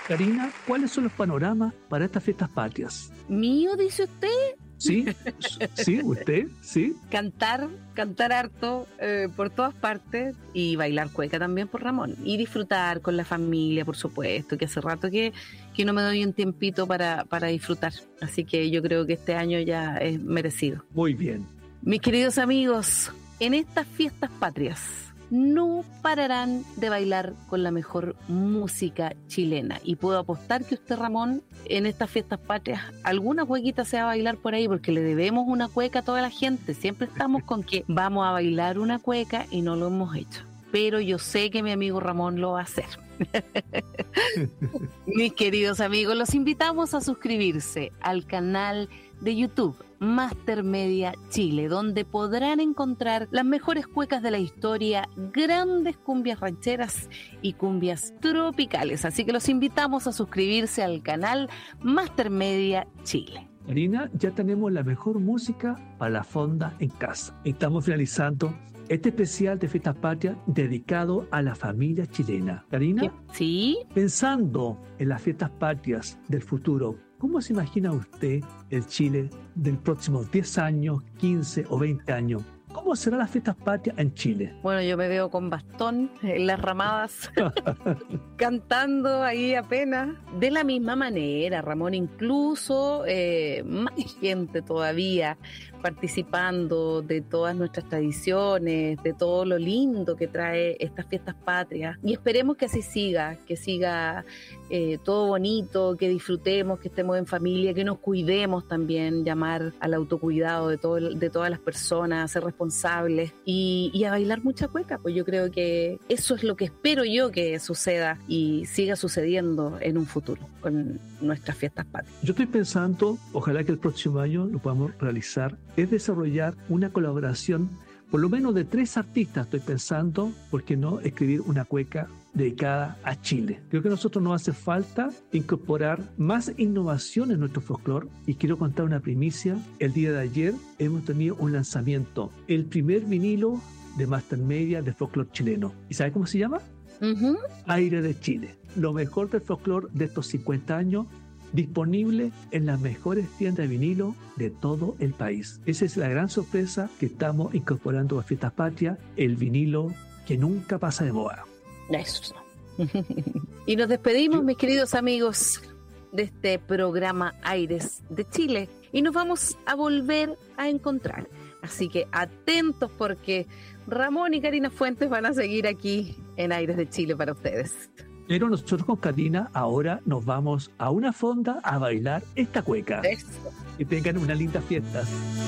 Karina, ¿cuáles son los panoramas para estas fiestas patrias? ¿Mío, dice usted? Sí, sí, usted, sí. Cantar harto por todas partes y bailar cueca también por Ramón. Y disfrutar con la familia, por supuesto, que hace rato que no me doy un tiempito para disfrutar. Así que yo creo que este año ya es merecido. Muy bien. Mis queridos amigos, en estas fiestas patrias no pararán de bailar con la mejor música chilena. Y puedo apostar que usted, Ramón, en estas fiestas patrias, alguna cuequita se va a bailar por ahí, porque le debemos una cueca a toda la gente. Siempre estamos con que vamos a bailar una cueca y no lo hemos hecho. Pero yo sé que mi amigo Ramón lo va a hacer. Mis queridos amigos, los invitamos a suscribirse al canal de YouTube Master Media Chile, donde podrán encontrar las mejores cuecas de la historia, grandes cumbias rancheras y cumbias tropicales. Así que los invitamos a suscribirse al canal Master Media Chile. Karina, ya tenemos la mejor música para la fonda en casa. Estamos finalizando este especial de Fiestas Patrias dedicado a la familia chilena. Karina, ¿sí? Pensando en las fiestas patrias del futuro, ¿cómo se imagina usted el Chile del próximo 10 años, 15 o 20 años? ¿Cómo serán las fiestas patrias en Chile? Bueno, yo me veo con bastón en las ramadas, cantando ahí apenas. De la misma manera, Ramón, incluso más gente todavía participando de todas nuestras tradiciones, de todo lo lindo que trae estas fiestas patrias. Y esperemos que así siga, que siga todo bonito, que disfrutemos, que estemos en familia, que nos cuidemos también, llamar al autocuidado de todas las personas, a ser responsables y a bailar mucha cueca. Pues yo creo que eso es lo que espero yo que suceda y siga sucediendo en un futuro con nuestras fiestas patrias. Yo estoy pensando, ojalá que el próximo año lo podamos realizar, es desarrollar una colaboración, por lo menos de 3 artistas. Estoy pensando, ¿por qué no escribir una cueca dedicada a Chile? Creo que a nosotros nos hace falta incorporar más innovación en nuestro folclore, y quiero contar una primicia. El día de ayer hemos tenido un lanzamiento, el primer vinilo de Master Media de folclore chileno. ¿Y sabe cómo se llama? Aire de Chile. Lo mejor del folclore de estos 50 años, disponible en las mejores tiendas de vinilo de todo el país. Esa es la gran sorpresa que estamos incorporando a Fiestas Patrias, el vinilo que nunca pasa de moda. Eso. Y nos despedimos, mis queridos amigos, de este programa Aires de Chile, y nos vamos a volver a encontrar. Así que atentos, porque Ramón y Karina Fuentes van a seguir aquí en Aires de Chile para ustedes. Pero nosotros con Karina ahora nos vamos a una fonda a bailar esta cueca. Eso. Que tengan unas lindas fiestas.